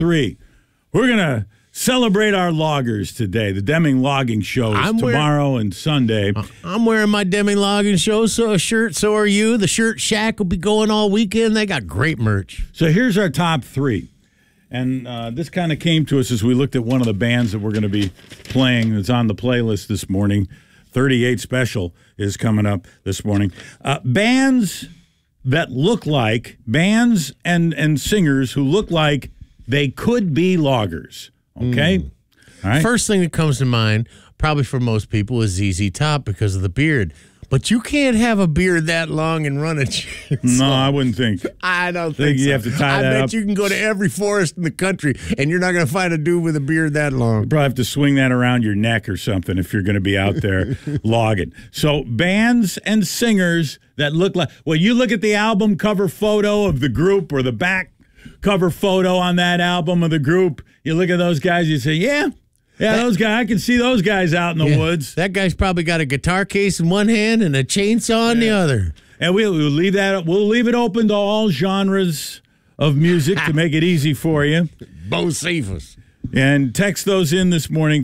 3. We're going to celebrate our loggers today. The Deming Logging Show is tomorrow and Sunday. I'm wearing my Deming Logging Show shirt. So are you. The Shirt Shack will be going all weekend. They got great merch. So here's our top 3. And this kind of came to us as we looked at one of the bands that we're going to be playing that's on the playlist this morning. 38 Special is coming up this morning. Bands that look like, bands and singers who look like they could be loggers. Okay? All right. First thing that comes to mind, probably for most people, is ZZ Top because of the beard. But you can't have a beard that long and run a chainsaw. No, I wouldn't think. I don't think so. You have to tie that up. I bet you can go to every forest in the country, and you're not going to find a dude with a beard that long. You probably have to swing that around your neck or something if you're going to be out there logging. So bands and singers that look like, well, you look at the album cover photo of the group or the back cover photo on that album of the group, you look at those guys, you say, yeah, those guys, I can see those guys out in the woods. That guy's probably got a guitar case in one hand and a chainsaw in the other. And we'll leave it open to all genres of music to make it easy for you. Bocephus. And text those in this morning,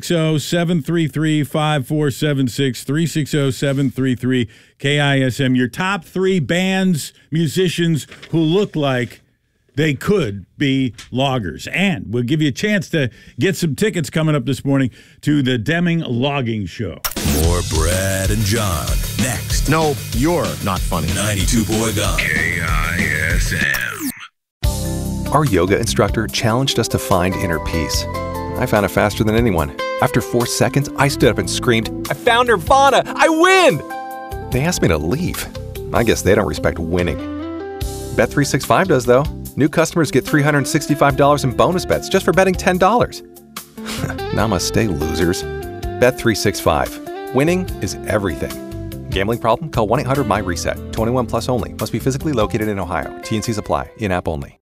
360-733-5476, 360-733-KISM. Your top 3 bands, musicians who look like they could be loggers. And we'll give you a chance to get some tickets coming up this morning to the Deming Logging Show. More Brad and John next. No, you're not funny. 92.1 KISM. Our yoga instructor challenged us to find inner peace. I found it faster than anyone. After 4 seconds, I stood up and screamed, "I found Nirvana! I win!" They asked me to leave. I guess they don't respect winning. Bet365 does, though. New customers get $365 in bonus bets just for betting $10. Namaste, losers. Bet365. Winning is everything. Gambling problem? Call 1-800-MY-RESET. 21 plus only. Must be physically located in Ohio. T&Cs apply. In-app only.